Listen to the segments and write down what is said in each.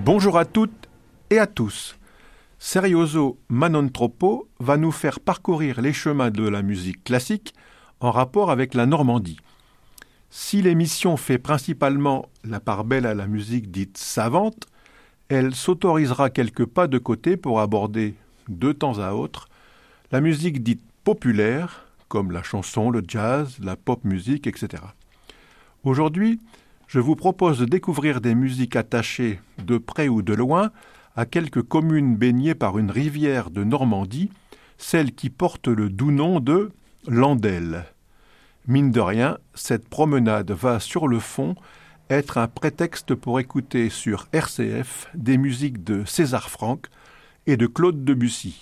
Bonjour à toutes et à tous. Serioso Manontropo va nous faire parcourir les chemins de la musique classique en rapport avec la Normandie. Si l'émission fait principalement la part belle à la musique dite savante, elle s'autorisera quelques pas de côté pour aborder, de temps à autre, la musique dite populaire, comme la chanson, le jazz, la pop musique, etc. Aujourd'hui, je vous propose de découvrir des musiques attachées, de près ou de loin, à quelques communes baignées par une rivière de Normandie, celle qui porte le doux nom de Landelle. Mine de rien, cette promenade va sur le fond être un prétexte pour écouter sur RCF des musiques de César Franck et de Claude Debussy.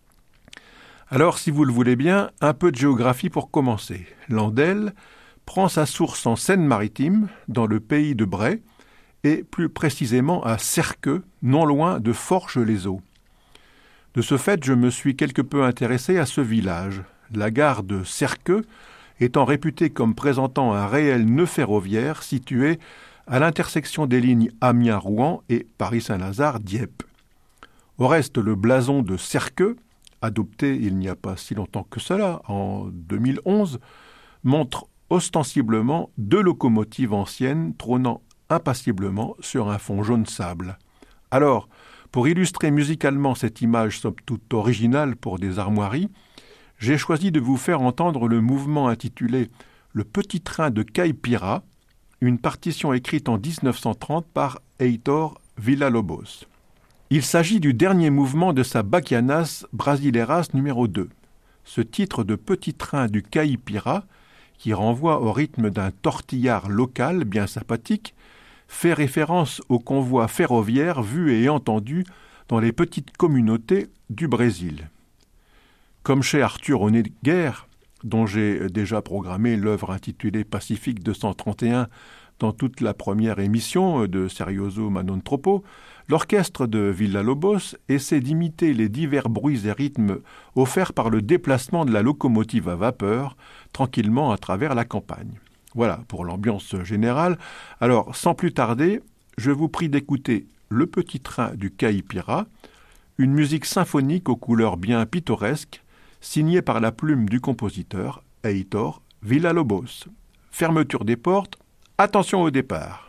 Alors, si vous le voulez bien, un peu de géographie pour commencer. Landelle prend sa source en Seine-Maritime, dans le pays de Bray, et plus précisément à Serqueux, non loin de Forges-les-Eaux. De ce fait, je me suis quelque peu intéressé à ce village. La gare de Serqueux étant réputée comme présentant un réel nœud ferroviaire situé à l'intersection des lignes Amiens-Rouen et Paris-Saint-Lazare-Dieppe. Au reste, le blason de Serqueux, adopté il n'y a pas si longtemps que cela, en 2011, montre ostensiblement deux locomotives anciennes trônant impassiblement sur un fond jaune sable. Alors, pour illustrer musicalement cette image somme toute originale pour des armoiries, j'ai choisi de vous faire entendre le mouvement intitulé « Le petit train de Caipira », une partition écrite en 1930 par Heitor Villa-Lobos. Il s'agit du dernier mouvement de sa Bachianas Brasileiras numéro 2. Ce titre de Petit train du Caipira, qui renvoie au rythme d'un tortillard local bien sympathique, fait référence au convoi ferroviaire vu et entendu dans les petites communautés du Brésil. Comme chez Arthur Honegger, dont j'ai déjà programmé l'œuvre intitulée Pacifique 231 dans toute la première émission de Serioso Manontropo, l'orchestre de Villa-Lobos essaie d'imiter les divers bruits et rythmes offerts par le déplacement de la locomotive à vapeur tranquillement à travers la campagne. Voilà pour l'ambiance générale. Alors, sans plus tarder, je vous prie d'écouter Le petit train du Caipira, une musique symphonique aux couleurs bien pittoresques, signée par la plume du compositeur Heitor Villa-Lobos. Fermeture des portes, attention au départ.